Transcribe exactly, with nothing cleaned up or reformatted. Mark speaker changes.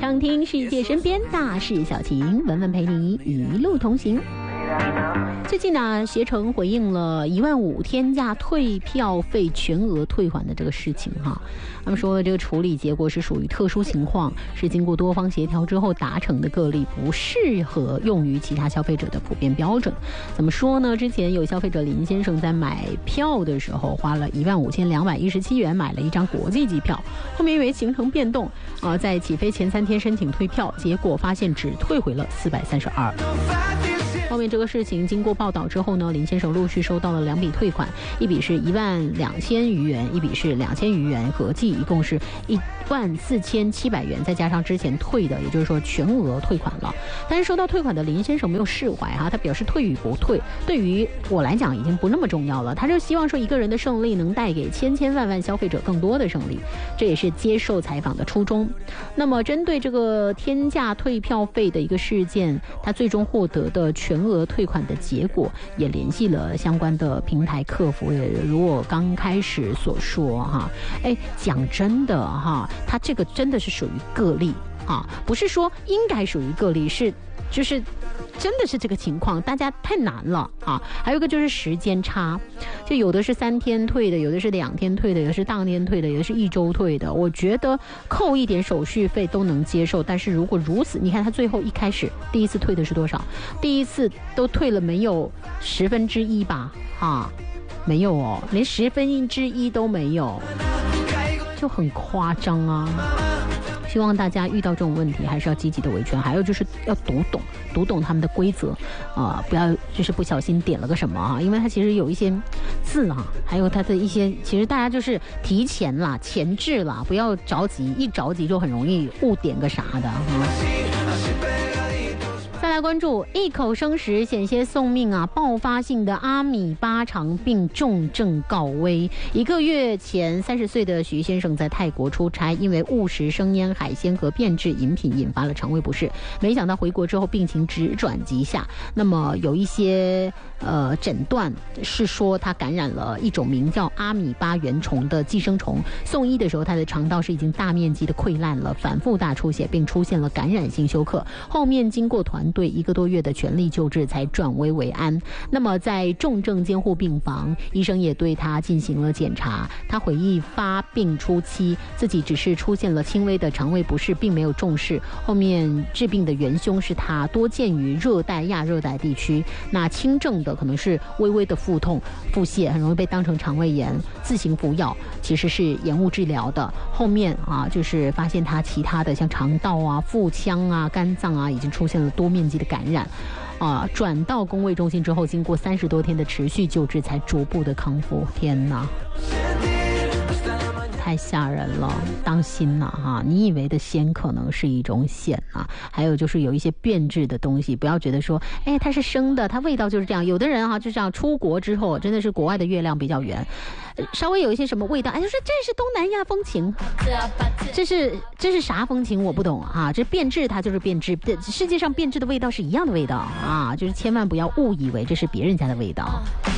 Speaker 1: 畅听世界身边大事小情，文文陪你一路同行。最近呢，携程回应了一万五天价退票费全额退还的这个事情哈。他们说这个处理结果是属于特殊情况，是经过多方协调之后达成的个例，不适合用于其他消费者的普遍标准。怎么说呢？之前有消费者林先生在买票的时候花了一万五千两百一十七元买了一张国际机票，后面因为行程变动啊、呃，在起飞前三天申请退票，结果发现只退回了四百三十二。后面这个事情经过报道之后呢，林先生陆续收到了两笔退款，一笔是一万两千余元，一笔是两千余元，合计一共是一万四千七百元，再加上之前退的，也就是说全额退款了。但是收到退款的林先生没有释怀哈，他表示退与不退，对于我来讲已经不那么重要了。他就希望说一个人的胜利能带给千千万万消费者更多的胜利，这也是接受采访的初衷。那么针对这个天价退票费的一个事件，他最终获得的全额退款的结果，也联系了相关的平台客服。也如我刚开始所说哈，哎，讲真的哈，它这个真的是属于个例啊，不是说应该属于个例，是就是真的是这个情况，大家太难了啊！还有一个就是时间差，就有的是三天退的，有的是两天退的，有的是当天退的，有的是一周退的。我觉得扣一点手续费都能接受，但是如果如此，你看他最后一开始第一次退的是多少？第一次都退了没有十分之一吧？啊，没有哦，连十分之一都没有，就很夸张啊！希望大家遇到这种问题还是要积极的维权，还有就是要读懂读懂他们的规则啊、呃，不要就是不小心点了个什么啊，因为它其实有一些字啊，还有它的一些，其实大家就是提前啦、前置啦，不要着急，一着急就很容易误点个啥的啊。再来关注一口生食险些送命啊！爆发性的阿米巴肠病重症告危。一个月前，三十岁的徐先生在泰国出差，因为误食生腌海鲜和变质饮品，引发了肠胃不适。没想到回国之后，病情直转急下。那么有一些呃诊断是说他感染了一种名叫阿米巴原虫的寄生虫。送医的时候，他的肠道是已经大面积的溃烂了，反复大出血，并出现了感染性休克。后面经过团队一个多月的全力救治，才转危为安。那么在重症监护病房，医生也对他进行了检查。他回忆发病初期自己只是出现了轻微的肠胃不适，并没有重视。后面治病的元凶是他多见于热带亚热带地区，那轻症的可能是微微的腹痛腹泻，很容易被当成肠胃炎，自行服药其实是延误治疗的。后面啊就是发现他其他的像肠道啊、腹腔啊、肝脏啊已经出现了多面积的感染啊，转到公卫中心之后，经过三十多天的持续救治，才逐步的康复。天哪，太吓人了，当心呐、啊、哈！你以为的鲜可能是一种险啊。还有就是有一些变质的东西，不要觉得说，哎，它是生的，它味道就是这样。有的人哈、啊、就这样，出国之后真的是国外的月亮比较圆，稍微有一些什么味道，哎，就说这是东南亚风情，这是这是啥风情我不懂啊！这变质它就是变质，世界上变质的味道是一样的味道啊，就是千万不要误以为这是别人家的味道。